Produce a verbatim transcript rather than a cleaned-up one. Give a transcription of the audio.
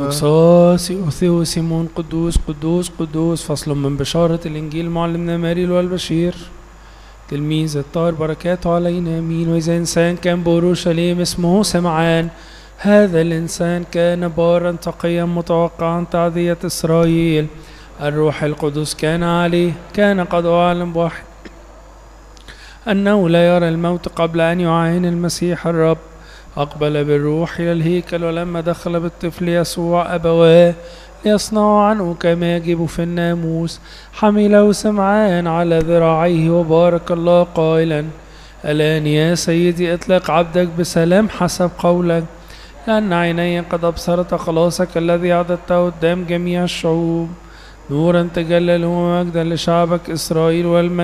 دوكساسي أوثيوسيمون قدوس قدوس قدوس. فصل من بشارة الإنجيل معلمنا ماري والبشير تلميذ الطاهر بركاته علينا امين. وإذا إنسان كان بأورشليم اسمه سمعان، هذا الإنسان كان بارا تقيا متوقعا تعزية إسرائيل. الروح القدس كان عليه، كان قد أعلم بوحي أنه لا يرى الموت قبل أن يعاين المسيح الرب. أقبل بالروح إلى الهيكل، ولما دخل بالطفل يسوع أبواه ليصنعوا عنه كما يجب في الناموس، حمله سمعان على ذراعيه وبارك الله قائلا: الآن يا سيدي اطلق عبدك بسلام حسب قولك، لأن عيني قد أبصرت خلاصك الذي أعددته قدام جميع الشعوب، نورا تجلى ومجدا لشعبك إسرائيل، والمجد